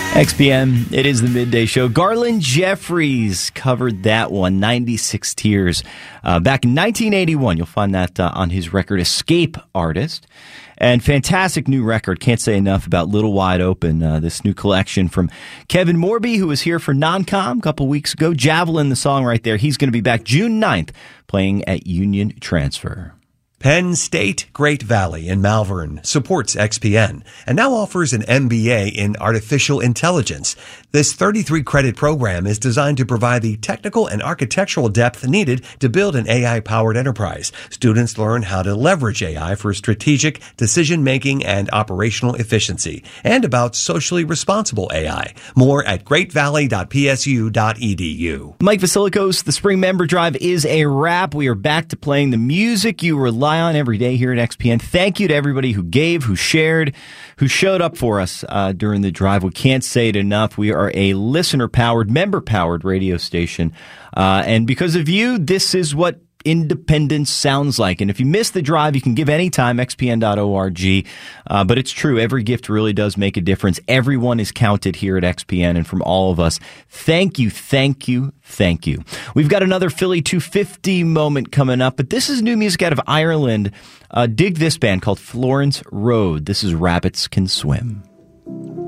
XPM, it is the midday show. Garland Jeffries covered that one, 96 Tears, back in 1981. You'll find that on his record, Escape Artist. And fantastic new record. Can't say enough about Little Wide Open, this new collection from Kevin Morby, who was here for Non-Com a couple weeks ago. Javelin, the song right there. He's going to be back June 9th playing at Union Transfer. Penn State Great Valley in Malvern supports XPN and now offers an MBA in Artificial Intelligence. This 33-credit program is designed to provide the technical and architectural depth needed to build an AI-powered enterprise. Students learn how to leverage AI for strategic decision-making and operational efficiency, and about socially responsible AI. More at greatvalley.psu.edu. Mike Vasilikos, the Spring Member Drive is a wrap. We are back to playing the music you rely on every day here at XPN. Thank you to everybody who gave, who shared, who showed up for us during the drive. We can't say it enough. We are a listener-powered, member-powered radio station. And because of you, this is what independence sounds like. And if you missed the drive, you can give anytime, xpn.org. But it's true. Every gift really does make a difference. Everyone is counted here at XPN, and from all of us, thank you, thank you, thank you. We've got another Philly 250 moment coming up, but this is new music out of Ireland. Dig this band called Florence Road. This is Rabbits Can Swim.